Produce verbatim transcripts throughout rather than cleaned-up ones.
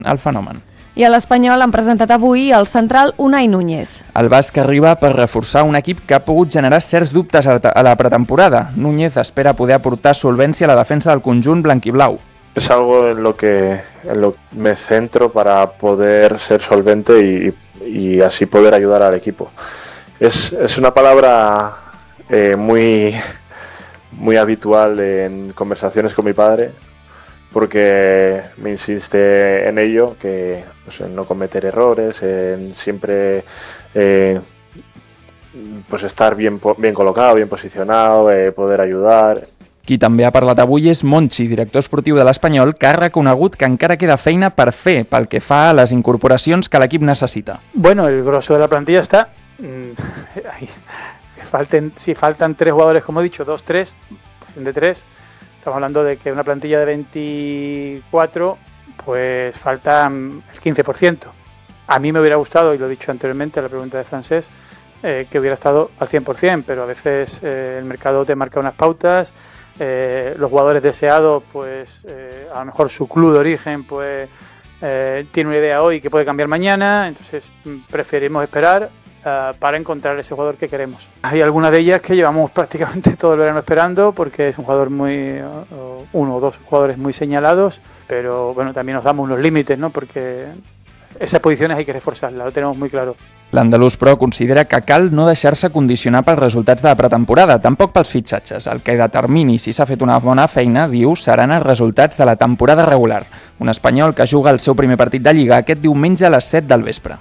el fenomen. I a l'Espanyol han presentat avui el central Unai Núñez. El basc arriba per reforçar un equip que ha pogut generar certs dubtes a la pretemporada. Núñez espera poder aportar solvència a la defensa del conjunt blanquiblau. Es algo en lo que en lo que me centro para poder ser solvente y, y así poder ayudar al equipo. Es, es una palabra eh, muy, muy habitual en conversaciones con mi padre, porque me insiste en ello, que pues, en no cometer errores, en siempre eh, pues estar bien, bien colocado, bien posicionado, eh, poder ayudar. Qui també ha parlat avui és Monchi, director esportiu de l'Espanyol, que ha reconegut que encara queda feina per fer pel que fa a les incorporacions que l'equip necessita. Bueno, el grosso de la plantilla está... Falten, si faltan tres jugadores, como he dicho, dos, tres, de tres, estamos hablando de que una plantilla de veinticuatro, pues falta el quince por ciento. A mí me hubiera gustado, y lo he dicho anteriormente a la pregunta de Francés, eh, que hubiera estado al cien por ciento, pero a veces eh, el mercado te marca unas pautas. Eh, los jugadores deseados, pues eh, a lo mejor su club de origen pues eh, tiene una idea hoy que puede cambiar mañana, entonces preferimos esperar uh, para encontrar ese jugador que queremos. Hay algunas de ellas que llevamos prácticamente todo el verano esperando, porque es un jugador muy, uh, uno o dos jugadores muy señalados, pero bueno, también nos damos unos límites, ¿no? Porque esas posiciones hay que reforzarlas, lo tenemos muy claro. L'andalús, però, considera que cal no deixar-se condicionar pels resultats de la pretemporada, tampoc pels fitxatges. El que determini si s'ha fet una bona feina, diu, seran els resultats de la temporada regular. Un espanyol que juga el seu primer partit de Lliga aquest diumenge a les set del vespre.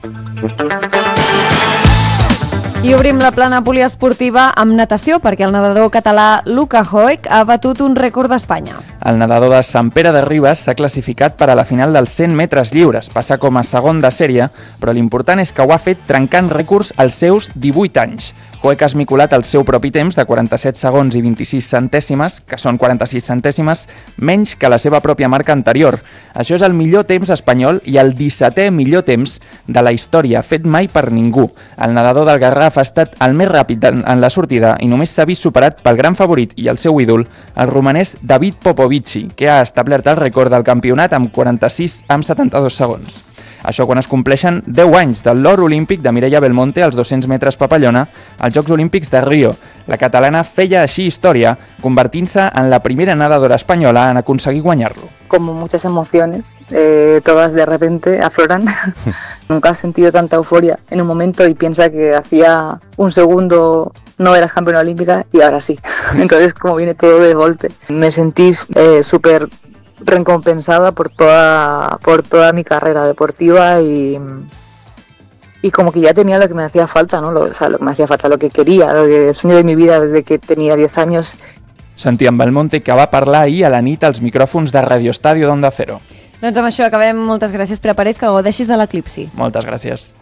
I obrim la plana poliesportiva amb natació, perquè el nedador català Luka Hoek ha batut un rècord d'Espanya. El nedador de Sant Pere de Ribes s'ha classificat per a la final dels cent metres lliures. Passa com a segon de sèrie, però l'important és que ho ha fet trencant rècords als seus divuit anys. Hoek ha esmicolat el seu propi temps de quaranta-set segons i vint-i-sis centèsimes, que són quaranta-sis centèsimes, menys que la seva pròpia marca anterior. Això és el millor temps espanyol i el dissetè millor temps de la història, fet mai per ningú. El nedador del Garraf ha estat el més ràpid en la sortida i només s'ha vist superat pel gran favorit i el seu ídol, el romanès David Popovici, que ha establert el rècord del campionat amb quaranta-sis amb setanta-dos segons. Això quan es compleixen deu anys de l'or olímpic de Mireia Belmonte als dos-cents metres papallona als Jocs Olímpics de Rio. La catalana feia així història, convertint-se en la primera nadadora espanyola en aconseguir guanyar-lo. Como muchas emociones, eh, todas de repente afloran. Nunca has sentido tanta euforia en un momento y piensa que hacía un segundo no eras campeona olímpica y ahora sí. Entonces como viene todo de golpe. Me sentí eh, súper recompensada por toda por toda mi carrera deportiva y, y como que ya tenía lo que me hacía falta, ¿no? Lo, o sea, lo que me hacía falta, lo que quería, lo que el sueño de mi vida desde que tenía diez años. Sentíem Belmonte, que va parlar ahir a la nit als micròfons de Radio Estadio d'Onda Cero. Doncs amb això acabem. Moltes gràcies, Pere Parés, que gaudeixis de l'eclipsi. Moltes gràcies.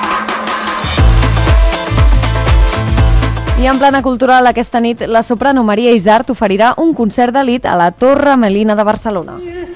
I en plana cultural, aquesta nit, la soprano Maria Isart oferirà un concert d'elit a la Torre Melina de Barcelona.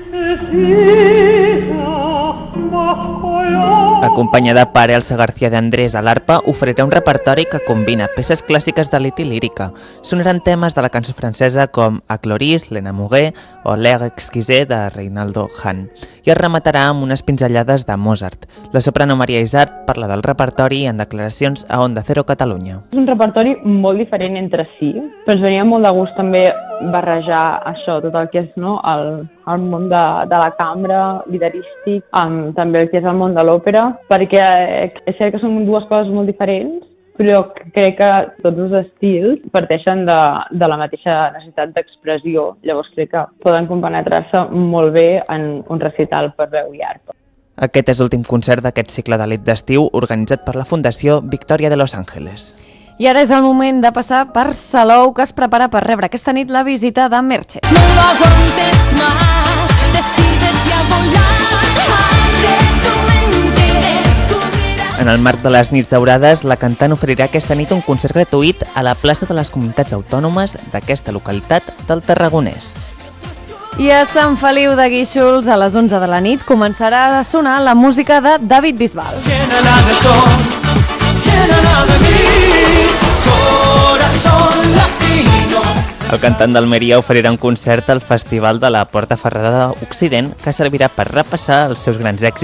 Acompanyada per Elsa García de Andrés a l'arpa, oferirà un repertori que combina peces clàssiques d'elit i lírica. Sonaran temes de la cançó francesa com A Cloris, Lena Muguet o L'air exquisé de Reinaldo Hahn. I es rematarà amb unes pinzellades de Mozart. La soprano Maria Isart parla del repertori en declaracions a Onda Cero Catalunya. És un repertori molt diferent entre si, però ens venia molt de gust també barrejar això, tot el que és, no, el, el món de, de la cambra, liderístic, amb també el que és el món de l'òpera, perquè és cert que són dues coses molt diferents, però crec que tots els estils parteixen de, de la mateixa necessitat d'expressió, llavors crec que poden compenetrar-se molt bé en un recital per veu i arpa. Aquest és l'últim concert d'aquest cicle d'elit d'estiu organitzat per la Fundació Victoria de Los Ángeles. I ara és el moment de passar per Salou, que es prepara per rebre aquesta nit la visita de Merche. No lo aguantes más, decídete a volar, abre tu mente, descubrirás. En el marc de les Nits Daurades, la cantant oferirà aquesta nit un concert gratuït a la plaça de les Comunitats Autònomes d'aquesta localitat del Tarragonès. I a Sant Feliu de Guíxols, a les onze de la nit, començarà a sonar la música de David Bisbal. Llénala de sol, llénala de mí, corazón latino. El cantant d'Almeria oferirà un concert al Festival de la Porta Ferrada d'Occident que servirà per repassar els seus grans èxits